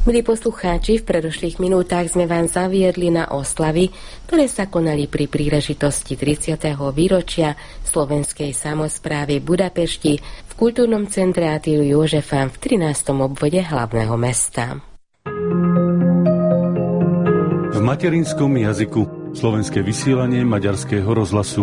Milí poslucháči, v predošlých minútach sme vám zaviedli na oslavy, ktoré sa konali pri príležitosti 30. výročia slovenskej samosprávy v Budapešti v kultúrnom centre Attilu Józefa v 13. obvode hlavného mesta. V materinskom jazyku slovenské vysielanie Maďarského rozhlasu.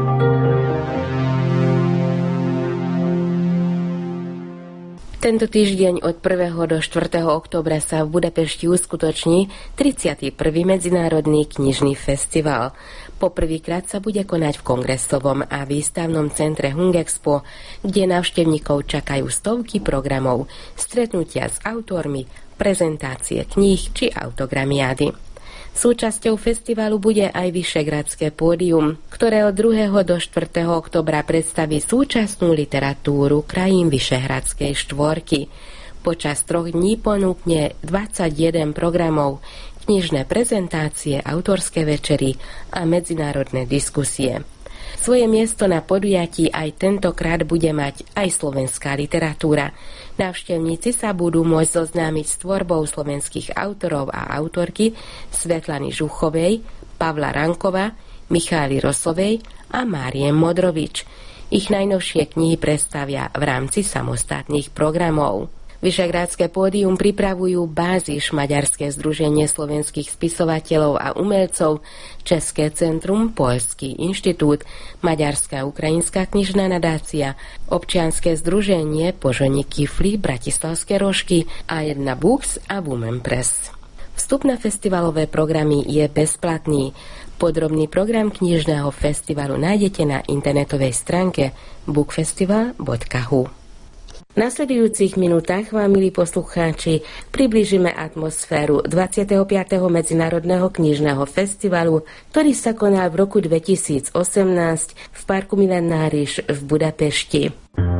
Tento týždeň od 1. do 4. októbra sa v Budapešti uskutoční 31. Medzinárodný knižný festival. Poprvýkrát sa bude konať v kongresovom a výstavnom centre Hungexpo, kde návštevníkov čakajú stovky programov, stretnutia s autormi, prezentácie kníh či autogramiády. Súčasťou festivalu bude aj Vyšehradské pódium, ktoré od 2. do 4. októbra predstaví súčasnú literatúru krajín Vyšehradskej štvorky. Počas 3 dní ponúkne 21 programov, knižné prezentácie, autorské večery a medzinárodné diskusie. Svoje miesto na podujatí aj tentokrát bude mať aj slovenská literatúra. Návštevníci sa budú môcť zoznámiť s tvorbou slovenských autorov a autorky Svetlany Žuchovej, Pavla Rankova, Michály Rosovej a Márie Modrovič. Ich najnovšie knihy predstavia v rámci samostatných programov. Vyšehradské pódium pripravujú Báziš, Maďarské združenie slovenských spisovateľov a umelcov, České centrum, Poľský inštitút, Maďarská ukrajinská knižná nadácia, Občianske združenie Požoni Kifli, Bratislavské rožky a jedna Books a Women Press. Vstup na festivalové programy je bezplatný. Podrobný program knižného festivalu nájdete na internetovej stránke bookfestival.hu. V nasledujúcich minútach vám, milí poslucháči, priblížime atmosféru 25. Medzinárodného knižného festivalu, ktorý sa konal v roku 2018 v parku Millenáris v Budapešti.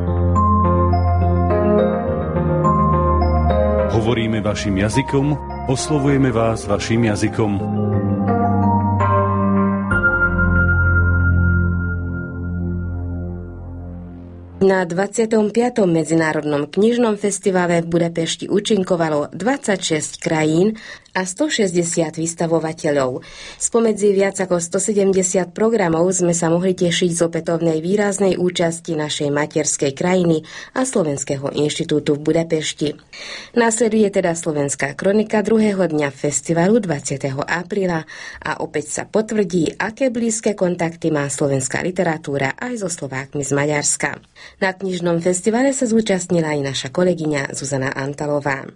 Hovoríme vašim jazykom, oslovujeme vás vašim jazykom. Na 25. Medzinárodnom knižnom festivale v Budapešti účinkovalo 26 krajín a 160 vystavovateľov. Spomedzi viac ako 170 programov sme sa mohli tešiť z opätovnej výraznej účasti našej materskej krajiny a Slovenského inštitútu v Budapešti. Následuje teda slovenská kronika druhého dňa festivalu 20. apríla a opäť sa potvrdí, aké blízke kontakty má slovenská literatúra aj so Slovákmi z Maďarska. Na knižnom festivale sa zúčastnila aj naša kolegyňa Zuzana Antalová.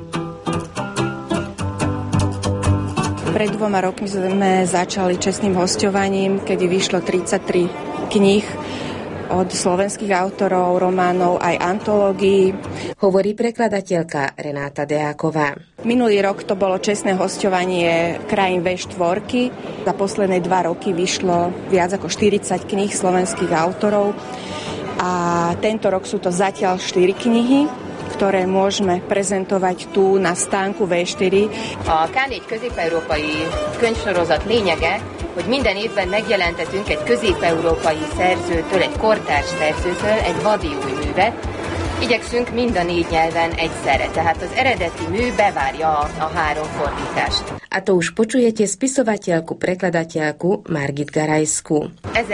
Pred 2 rokmi sme začali čestným hosťovaním, kedy vyšlo 33 kníh od slovenských autorov, románov aj antológií. Hovorí prekladateľka Renáta Deáková. Minulý rok to bolo čestné hosťovanie krajín V4. Za posledné 2 roky vyšlo viac ako 40 kníh slovenských autorov a tento rok sú to zatiaľ 4 knihy, ktoré môžeme prezentovať tu na stánku V4. A K4 közép-európai könyvsorozat lényege, hogy minden évben megjelentetünk egy közép-európai szerzőtől, egy kortárs szerzőtől egy vadi új művet. Igyekszünk mind a 4 nyelven egyszerre, tehát az eredeti mű bevárja a 3 fordítást. A to už počujete spisovateľku, prekladateľku Margit Garajsku.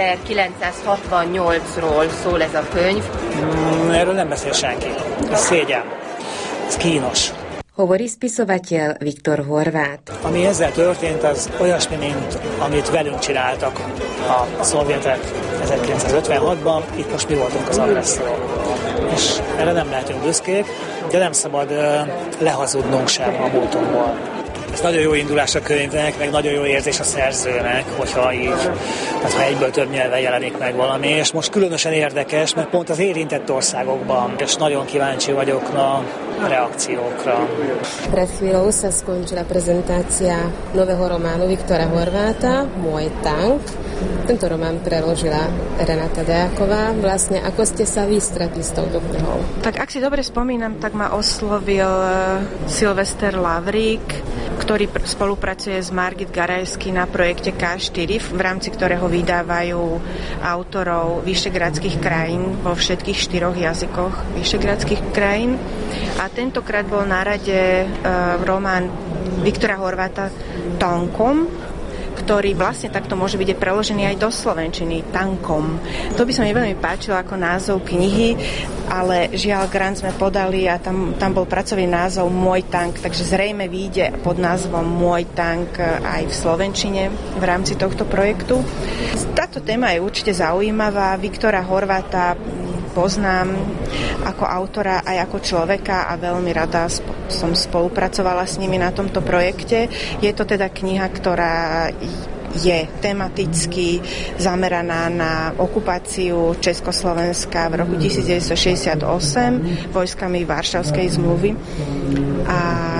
1968-ról szól ez a könyv. Erről nem beszél senki. Ez szégyen. Ez kínos. Hovorí spisovateľ Viktor Horváth. Ami ezzel történt, az olyasmi, mint amit velünk csináltak a szovjetek 1956-ban, itt most mi voltunk az agresszorok. És erre nem lehetünk büszkék, de nem szabad lehazudnunk sem a múltunkból. Ez nagyon jó indulás a könyvnek, meg nagyon jó érzés a szerzőnek, hogyha így, hát ha egyből több nyelven jelenik meg valami, és most különösen érdekes, mert pont az érintett országokban, és nagyon kíváncsi vagyok na reakciókra. Pred chvíľou sa skončila prezentácia nového románu Viktora Horváta, Môj tank. Tento román preložila Renáta Deáková. Vlastne, ako ste sa vy stretli s touto knihou? Tak ak si dobre spomínam, tak ma oslovil Silvester Lavrík ktorý spolupracuje s Margit Garajsky na projekte K4, v rámci ktorého vydávajú autorov vyšegradských krajín vo všetkých 4 jazykoch vyšegradských krajín. A tentokrát bol na rade román Viktora Horváta Tankom, ktorý vlastne takto môže byť preložený aj do slovenčiny, Tankom. To by sa mi veľmi páčilo ako názov knihy, ale žiaľ grant sme podali a tam bol pracovný názov Môj tank, takže zrejme vyjde pod názvom Môj tank aj v slovenčine v rámci tohto projektu. Táto téma je určite zaujímavá. Viktora Horváta poznám ako autora aj ako človeka a veľmi rada som spolupracovala s nimi na tomto projekte. Je to teda kniha, ktorá je tematicky zameraná na okupáciu Československa v roku 1968 vojskami Varšavskej zmluvy a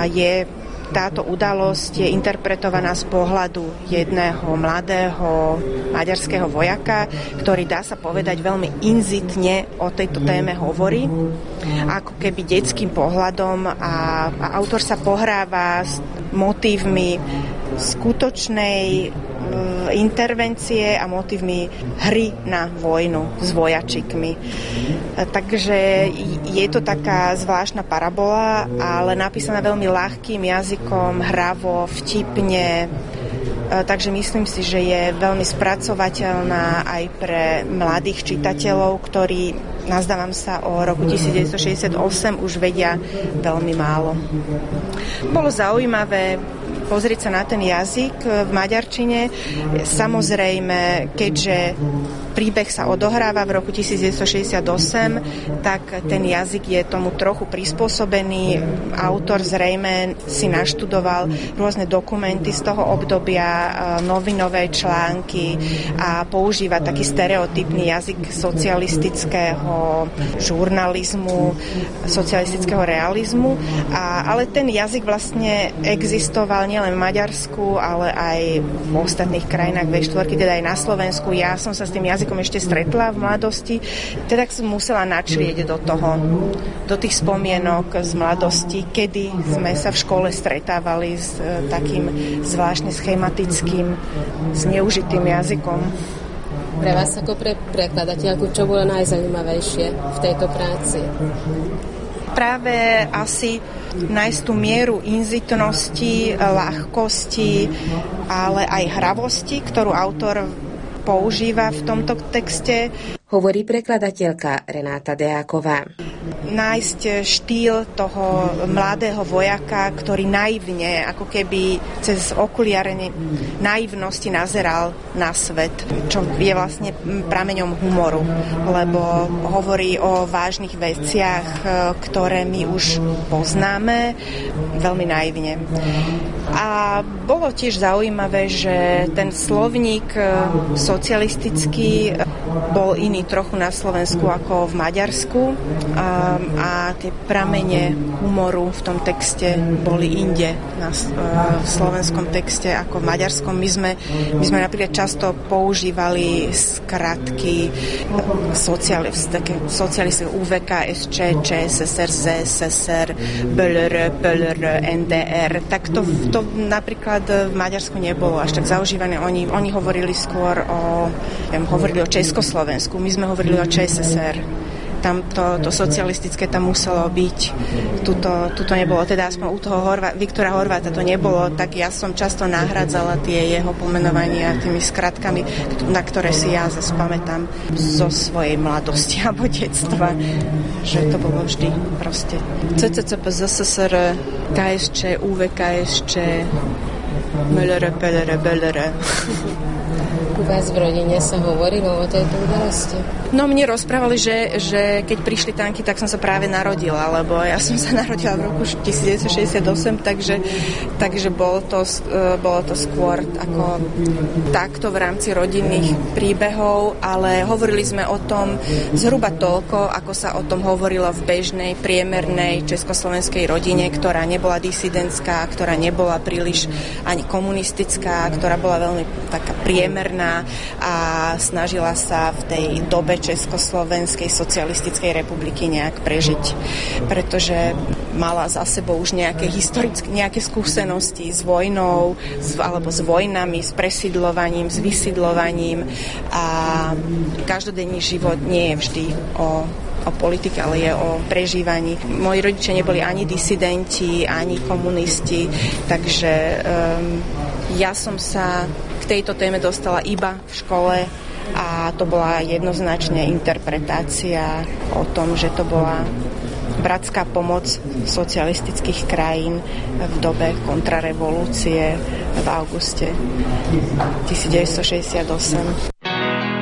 táto udalosť je interpretovaná z pohľadu jedného mladého maďarského vojaka, ktorý, dá sa povedať, veľmi inzitne o tejto téme hovorí, ako keby detským pohľadom a autor sa pohráva s motívmi skutočnej intervencie a motívmi hry na vojnu s vojačikmi. Takže je to taká zvláštna parabola, ale napísaná veľmi ľahkým jazykom, hravo, vtipne. Takže myslím si, že je veľmi spracovateľná aj pre mladých čitateľov, ktorí, nazdávam sa, o roku 1968 už vedia veľmi málo. Bolo zaujímavé pozrieť sa na ten jazyk v maďarčine. Samozrejme, keďže príbeh sa odohráva v roku 1968, tak ten jazyk je tomu trochu prispôsobený. Autor zrejme si naštudoval rôzne dokumenty z toho obdobia, novinové články a používa taký stereotypný jazyk socialistického žurnalizmu, socialistického realizmu. Ale ten jazyk vlastne existoval nielen v Maďarsku, ale aj v ostatných krajinách V4, teda aj na Slovensku. Ja som sa s tým jazykom ešte stretla v mladosti, teda som musela načrieť do tých spomienok z mladosti, kedy sme sa v škole stretávali s takým zvláštne schematickým, zneužitým jazykom. Pre vás ako pre prekladateľku, čo bolo najzaujímavejšie v tejto práci? Práve asi nájsť tú mieru inzitnosti, ľahkosti, ale aj hravosti, ktorú autor používa v tomto texte. Hovorí prekladateľka Renáta Deáková. Nájsť štýl toho mladého vojaka, ktorý naivne, ako keby cez okuliare naivnosti nazeral na svet, čo je vlastne prameňom humoru, lebo hovorí o vážnych veciach, ktoré my už poznáme, veľmi naivne. A bolo tiež zaujímavé, že ten slovník socialistický bol iný trochu na Slovensku ako v Maďarsku a tie pramene humoru v tom texte boli inde v slovenskom texte ako v maďarskom. My sme napríklad často používali skratky socialisty UVK, SČ, ČSSR, ZSSR, BLR, NDR. Tak to napríklad v Maďarsku nebolo až tak zaužívané. Oni hovorili skôr hovorili o Československu, my sme hovorili o ČSSR. Tam to socialistické tam muselo byť. Tuto nebolo. Teda aspoň u toho Viktora Horváta to nebolo, tak ja som často nahradzala tie jeho pomenovania tými skratkami, na ktoré si ja zase pamätám zo svojej mladosti alebo detstva, že to bolo vždy proste CCCP, ZSSR, KSČ, UVKSČ, MLR, PLR, BLR. U vás v rodine sa hovorilo o tejto udalosti? No mne rozprávali, že keď prišli tanky, tak som sa práve narodila, lebo ja som sa narodila v roku 1968, takže bolo to skôr ako takto v rámci rodinných príbehov, ale hovorili sme o tom zhruba toľko, ako sa o tom hovorilo v bežnej, priemernej československej rodine, ktorá nebola disidentská, ktorá nebola príliš ani komunistická, ktorá bola veľmi taká priemerná žena a snažila sa v tej dobe Československej socialistickej republiky nejak prežiť, pretože mala za sebou už nejaké skúsenosti s vojnou alebo s vojnami, s presídľovaním, s vysídľovaním a každodenný život nie je vždy o politike, ale je o prežívaní. Moji rodičia neboli ani disidenti, ani komunisti, takže ja som sa k tejto téme dostala iba v škole a to bola jednoznačne interpretácia o tom, že to bola bratská pomoc socialistických krajín v dobe kontrarevolúcie v auguste 1968.